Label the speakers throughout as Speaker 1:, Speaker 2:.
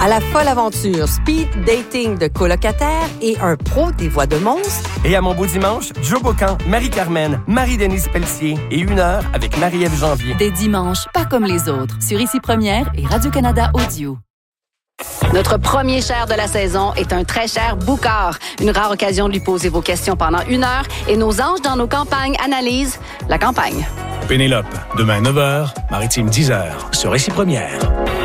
Speaker 1: À la folle aventure speed dating de colocataires et un pro des voix de monstres.
Speaker 2: Et à mon beau dimanche, Joe Bocan, Marie-Carmen, Marie-Denise Pelletier et 1 heure avec Marie-Ève Janvier.
Speaker 3: Des dimanches pas comme les autres sur Ici Première et Radio-Canada Audio.
Speaker 4: Notre premier cher de la saison est un très cher Boucard. Une rare occasion de lui poser vos questions pendant 1 heure et nos anges dans nos campagnes analysent la campagne.
Speaker 5: Pénélope, demain 9h, Maritime 10h, sur Ici Première.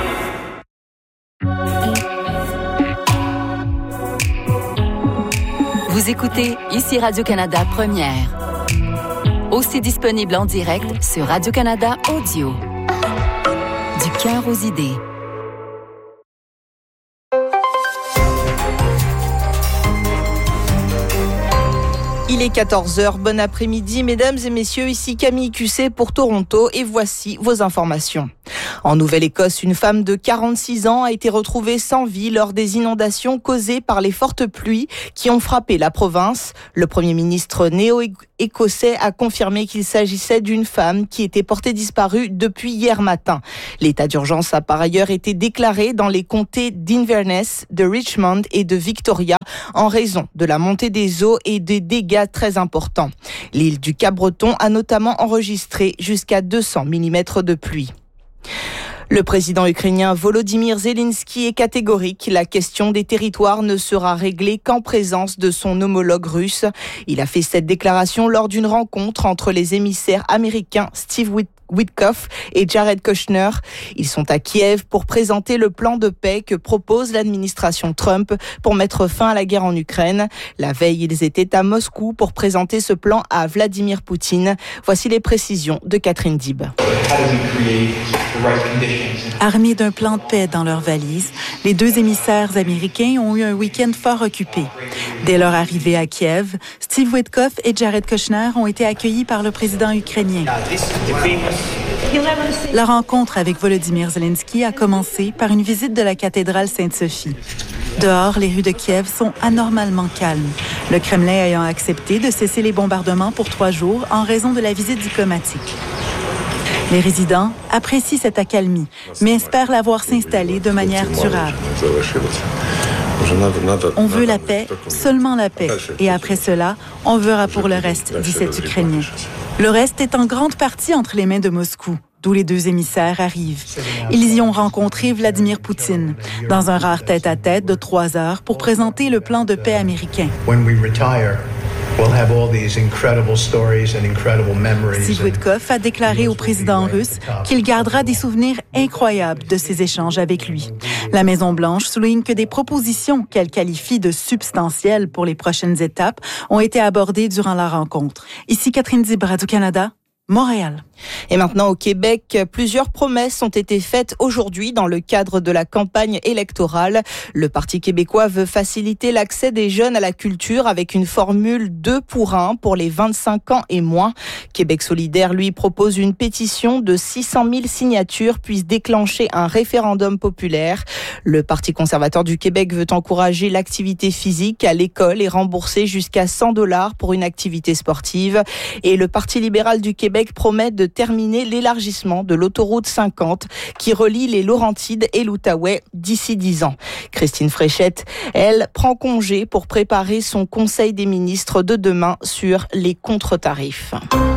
Speaker 3: Vous écoutez Ici Radio-Canada Première. Aussi disponible en direct sur Radio-Canada Audio. Du cœur aux idées.
Speaker 6: Il est 14h, bon après-midi, mesdames et messieurs, ici Camille Cusset pour Toronto et voici vos informations. En Nouvelle-Écosse, une femme de 46 ans a été retrouvée sans vie lors des inondations causées par les fortes pluies qui ont frappé la province. Le premier ministre néo-écossais a confirmé qu'il s'agissait d'une femme qui était portée disparue depuis hier matin. L'état d'urgence a par ailleurs été déclaré dans les comtés d'Inverness, de Richmond et de Victoria en raison de la montée des eaux et des dégâts très importants. L'île du Cap-Breton a notamment enregistré jusqu'à 200 mm de pluie. Le président ukrainien Volodymyr Zelensky est catégorique. La question des territoires ne sera réglée qu'en présence de son homologue russe. Il a fait cette déclaration lors d'une rencontre entre les émissaires américains Steve Witkoff et Jared Kushner. Ils sont à Kiev pour présenter le plan de paix que propose l'administration Trump pour mettre fin à la guerre en Ukraine. La veille, ils étaient à Moscou pour présenter ce plan à Vladimir Poutine. Voici les précisions de Catherine Dib.
Speaker 7: Armés d'un plan de paix dans leurs valises, les 2 émissaires américains ont eu un week-end fort occupé. Dès leur arrivée à Kiev, Steve Witkoff et Jared Kushner ont été accueillis par le président ukrainien. La rencontre avec Volodymyr Zelensky a commencé par une visite de la cathédrale Sainte-Sophie. Dehors, les rues de Kiev sont anormalement calmes, le Kremlin ayant accepté de cesser les bombardements pour 3 jours en raison de la visite diplomatique. Les résidents apprécient cette accalmie, mais espèrent la voir s'installer de manière durable. On veut la paix, seulement la paix. Et après cela, on verra pour le reste, dit cet Ukrainien. Le reste est en grande partie entre les mains de Moscou, d'où les 2 émissaires arrivent. Ils y ont rencontré Vladimir Poutine, dans un rare tête-à-tête de 3 heures pour présenter le plan de paix américain. Steve Witkoff a déclaré au président russe qu'il gardera des souvenirs incroyables de ces échanges avec lui. La Maison-Blanche souligne que des propositions qu'elle qualifie de substantielles pour les prochaines étapes ont été abordées durant la rencontre. Ici Catherine Dib, Radio-Canada, Montréal.
Speaker 6: Et maintenant au Québec, plusieurs promesses ont été faites aujourd'hui dans le cadre de la campagne électorale. Le Parti québécois veut faciliter l'accès des jeunes à la culture avec une formule 2 pour 1 pour les 25 ans et moins. Québec solidaire, lui, propose une pétition de 600 000 signatures puisse déclencher un référendum populaire. Le Parti conservateur du Québec veut encourager l'activité physique à l'école et rembourser jusqu'à 100 $ pour une activité sportive. Et le Parti libéral du Québec promet de terminer l'élargissement de l'autoroute 50 qui relie les Laurentides et l'Outaouais d'ici 10 ans. Christine Fréchette, elle, prend congé pour préparer son conseil des ministres de demain sur les contre-tarifs.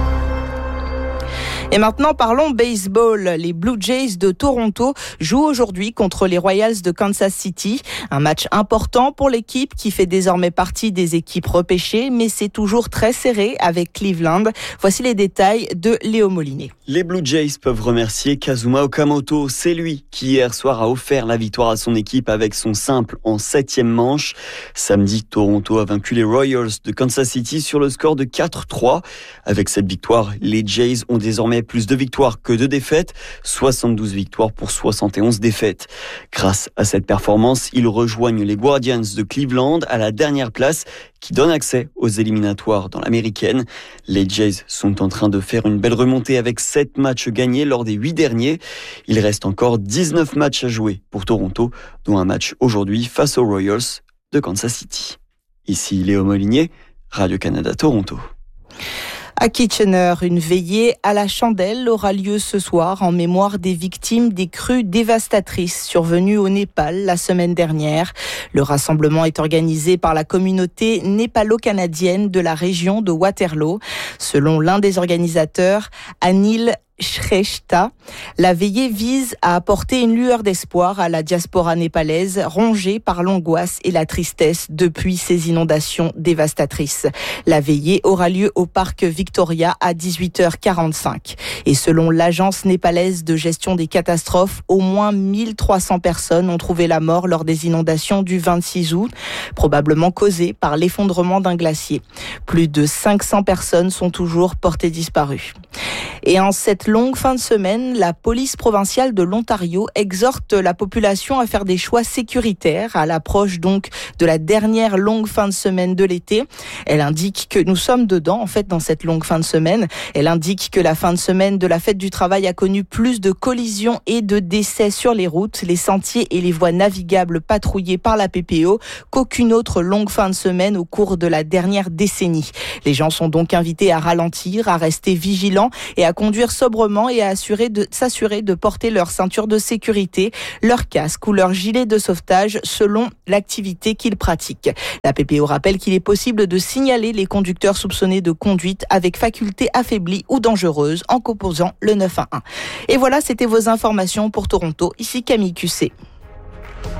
Speaker 6: Et maintenant, parlons baseball. Les Blue Jays de Toronto jouent aujourd'hui contre les Royals de Kansas City. Un match important pour l'équipe qui fait désormais partie des équipes repêchées, mais c'est toujours très serré avec Cleveland. Voici les détails de Léo Molinet.
Speaker 8: Les Blue Jays peuvent remercier Kazuma Okamoto. C'est lui qui hier soir a offert la victoire à son équipe avec son simple en 7e manche. Samedi, Toronto a vaincu les Royals de Kansas City sur le score de 4-3. Avec cette victoire, les Jays ont désormais plus de victoires que de défaites, 72 victoires pour 71 défaites. Grâce à cette performance, ils rejoignent les Guardians de Cleveland à la dernière place qui donne accès aux éliminatoires dans l'américaine. Les Jays sont en train de faire une belle remontée avec 7 matchs gagnés lors des 8 derniers. Il reste encore 19 matchs à jouer pour Toronto, dont un match aujourd'hui face aux Royals de Kansas City. Ici Léo Molinier, Radio-Canada Toronto.
Speaker 6: À Kitchener, une veillée à la chandelle aura lieu ce soir en mémoire des victimes des crues dévastatrices survenues au Népal la semaine dernière. Le rassemblement est organisé par la communauté népalo-canadienne de la région de Waterloo. Selon l'un des organisateurs, Anil Shrestha, la veillée vise à apporter une lueur d'espoir à la diaspora népalaise rongée par l'angoisse et la tristesse depuis ces inondations dévastatrices. La veillée aura lieu au parc Victoria à 18h45. Et selon l'agence népalaise de gestion des catastrophes, au moins 1300 personnes ont trouvé la mort lors des inondations du 26 août, probablement causées par l'effondrement d'un glacier. Plus de 500 personnes sont toujours portées disparues. Et en cette longue fin de semaine, la police provinciale de l'Ontario exhorte la population à faire des choix sécuritaires à l'approche donc de la dernière longue fin de semaine de l'été. Elle indique que nous sommes dedans, en fait, dans cette longue fin de semaine. Elle indique que la fin de semaine de la fête du travail a connu plus de collisions et de décès sur les routes, les sentiers et les voies navigables patrouillées par la PPO qu'aucune autre longue fin de semaine au cours de la dernière décennie. Les gens sont donc invités à ralentir, à rester vigilants et à conduire sobrement et à s'assurer de porter leur ceinture de sécurité, leur casque ou leur gilet de sauvetage selon l'activité qu'ils pratiquent. La PPO rappelle qu'il est possible de signaler les conducteurs soupçonnés de conduite avec faculté affaiblie ou dangereuse en composant le 911. Et voilà, c'était vos informations pour Toronto. Ici Camille Cusset.